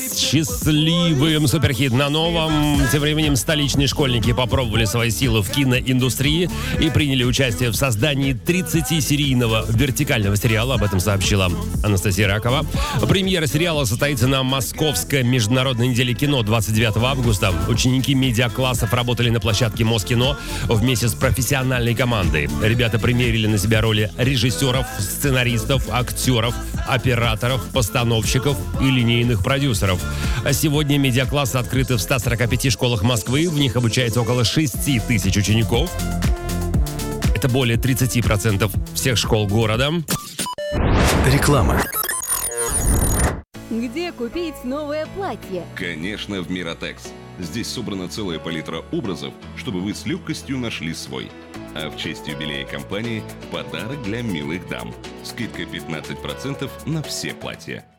счастливым. Суперхит на новом. Тем временем столичные школьники попробовали свои силы в киноиндустрии и приняли участие в создании 30-серийного вертикального сериала. Об этом сообщила Анастасия Ракова. Премьера сериала состоится на Московской международной неделе кино 29 августа. Ученики медиаклассов работали на площадке Москино вместе с профессиональной командой. Ребята примерили на себя роли режиссеров, сценаристов, актеров, операторов, постановщиков и линейных продюсеров. Сегодня медиаклассы открыты в 145 школах Москвы. В них обучается около 6 тысяч учеников. Это более 30% всех школ города. Реклама. Где купить новое платье? Конечно, в Миротекс. Здесь собрана целая палитра образов, чтобы вы с легкостью нашли свой. А в честь юбилея компании подарок для милых дам. Скидка 15% на все платья.